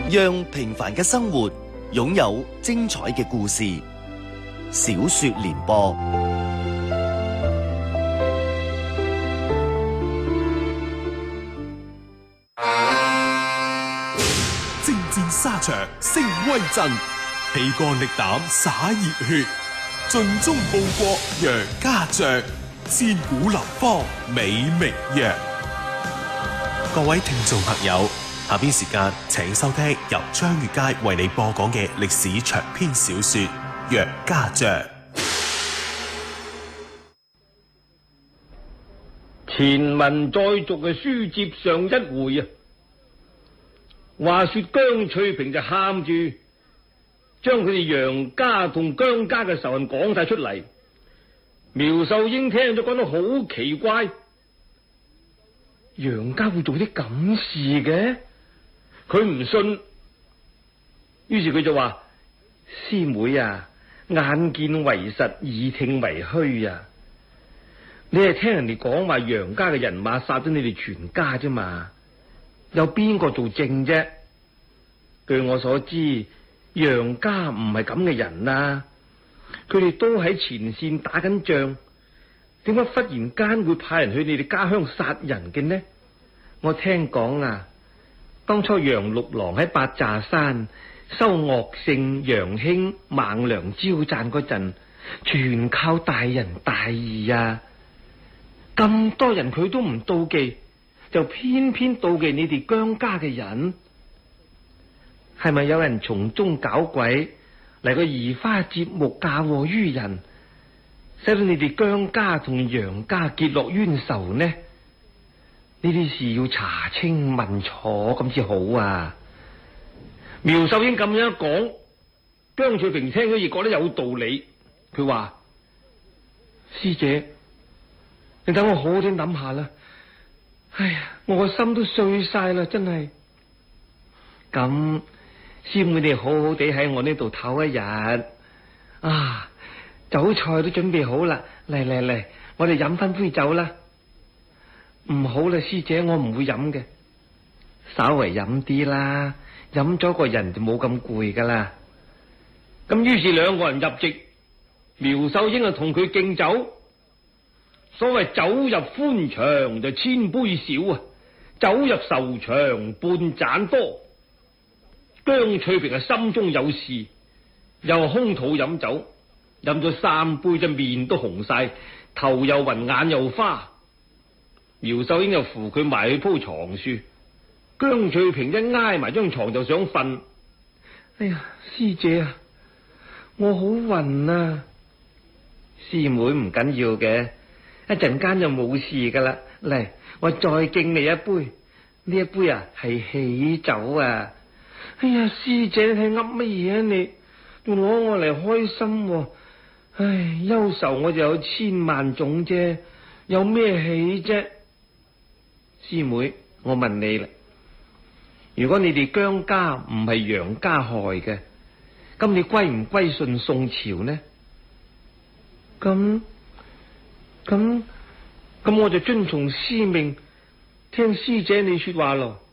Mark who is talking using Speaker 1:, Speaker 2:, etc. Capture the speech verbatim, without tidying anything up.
Speaker 1: 讓平凡嘅生活擁有精彩嘅故事。小說聯播，
Speaker 2: 征戰沙場聲威震，披肝瀝膽灑熱血，盡忠報國楊家將，千古流芳美名揚。各位聽眾朋友，下邊時間請收聽由張月佳為你播講嘅歷史長篇小說《楊家將》。
Speaker 3: 前文再續嘅書接上一回啊，話說姜翠萍就喊住將佢哋楊家同姜家嘅仇恨講晒出嚟。苗秀英聽咗講得好奇怪，楊家會做啲咁事嘅？佢唔信，於是佢就話：師妹啊，眼見為實，耳聽為虛啊！你係聽人哋講話楊家嘅人馬殺咗你哋全家啫嘛，有邊個做證啫？據我所知，楊家唔係咁嘅人啊，佢哋都喺前線打緊仗，點解忽然間會派人去你哋家鄉殺人嘅呢？我聽講啊，當初楊六郎喺八寨山收岳勝、楊興、孟良招讚嗰陣，全靠大仁大義啊！咁多人佢都唔妒忌，就偏偏妒忌你哋姜家嘅人，係咪有人從中搞鬼嚟個移花接木嫁禍於人，使到你哋姜家同楊家結落冤仇呢？呢啲事要查清問楚咁至好啊！苗秀英咁樣一講，姜翠萍聽咗亦覺得有道理。佢話：師姐，你等我好好哋諗下啦。哎呀，我個心都碎晒啦，真係。咁師妹你好好地喺我呢度唞一日啊，酒菜都準備好啦，嚟嚟嚟，我哋飲翻杯酒啦。唔好啦，師姐，我唔會飲嘅。稍為飲啲啦，飲咗個人就冇咁攰噶啦。咁於是兩個人入席，苗秀英啊同佢敬酒。所謂酒入歡場就千杯少啊，酒入愁場半盞多。姜翠萍啊心中有事，又空肚飲酒，飲咗三杯，隻面都紅晒，頭又暈，眼又花。苗秀英就扶佢埋去鋪床樹，姜翠萍一挨埋張床就想瞓。哎呀，師姐啊，我好暈啊！師妹唔緊要嘅，一陣間就冇事噶啦。嚟，我再敬你一杯，呢一杯啊係喜酒啊！哎呀，師姐你睇噏乜嘢啊你？仲攞我嚟開心啊？唉，憂愁我就有千萬種啫，有咩喜啫？師妹，我問你啦，如果你哋姜家唔係楊家害嘅，咁你歸唔歸順宋朝呢？咁咁咁我就遵從師命，聽師姐你說話咯。